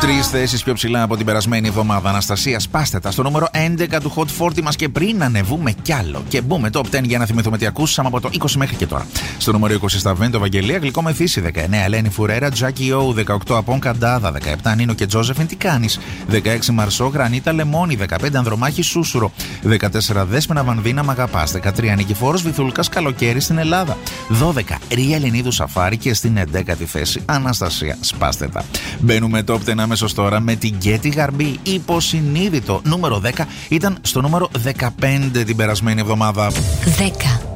Τρεις θέσεις πιο ψηλά από την περασμένη εβδομάδα. Αναστασία, σπάστε τα στο νούμερο 11 του Hot 40 μας και πριν ανεβούμε κι άλλο και μπούμε top 10 για να θυμηθούμε τι ακούσαμε από το 20 μέχρι και τώρα. Στο νούμερο 20 στα Βέντο Βαγγελία, Γλυκό Μεθύσι. 19 Ελένη Φουρέρα, Τζάκι Ο. 18 Απόν Καντάδα. 17 Νίνο και Τζόζεφιν, τι κάνεις. 16 Μαρσό, Γρανίτα Λεμόνι. 15 Ανδρομάχη Σούσουρο. 14 Δέσποινα Βανδίνα Μ' αγαπάς. 13 Νικηφόρος Βυθούλκας, Καλοκαίρι στην Ελλάδα. 12 Ρία Ελληνίδου Σαφάρι και στην 11η θέση Αναστασία, σπάστε τα. Μπαίνουμε top 10 αμέσως τώρα με την Γκέτι Γαρμπή. Υποσυνείδητο. Νούμερο 10 ήταν στο νούμερο 15 την περασμένη εβδομάδα. 10.